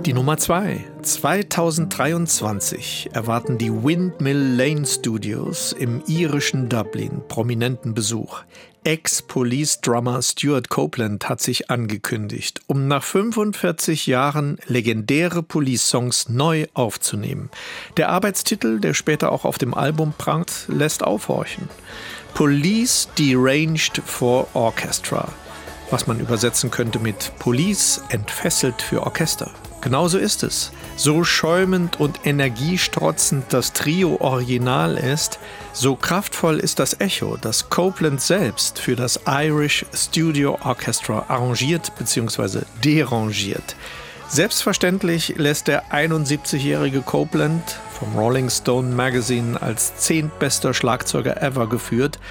Die Nummer 2. 2023 erwarten die Windmill Lane Studios im irischen Dublin prominenten Besuch. Ex-Police-Drummer Stuart Copeland hat sich angekündigt, um nach 45 Jahren legendäre Police-Songs neu aufzunehmen. Der Arbeitstitel, der später auch auf dem Album prangt, lässt aufhorchen. Police Deranged for Orchestra, was man übersetzen könnte mit Police entfesselt für Orchester. Genauso ist es. So schäumend und energiestrotzend das Trio Original ist, so kraftvoll ist das Echo, das Copeland selbst für das Irish Studio Orchestra arrangiert bzw. derangiert. Selbstverständlich lässt der 71-jährige Copeland, vom Rolling Stone Magazine als 10. bester Schlagzeuger ever geführt,